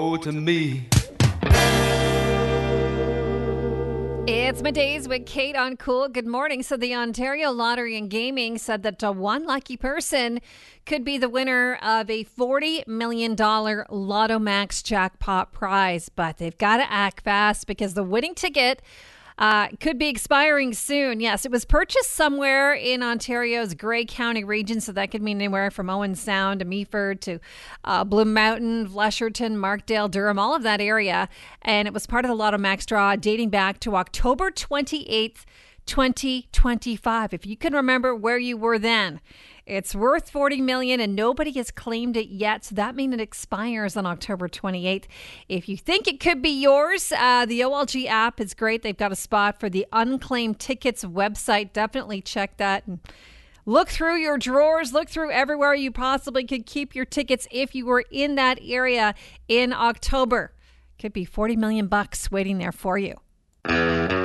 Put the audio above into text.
Oh, to me. It's Middays with Kate on Cool. Good morning. So the Ontario Lottery and Gaming said that one lucky person could be the winner of a $40 million Lotto Max jackpot prize. But they've got to act fast because the winning ticket could be expiring soon. Yes, it was purchased somewhere in Ontario's Grey County region, so that could mean anywhere from Owen Sound to Meaford to Blue Mountain, Flesherton, Markdale, Durham, all of that area. And it was part of the Lotto Max draw dating back to October 28th, 2025. If you can remember where you were then. It's worth $40 million and nobody has claimed it yet. So that means it expires on October 28th. If you think it could be yours, the OLG app is great. They've got a spot for the unclaimed tickets website. Definitely check that and look through your drawers, look through everywhere you possibly could keep your tickets if you were in that area in October. Could be $40 million waiting there for you.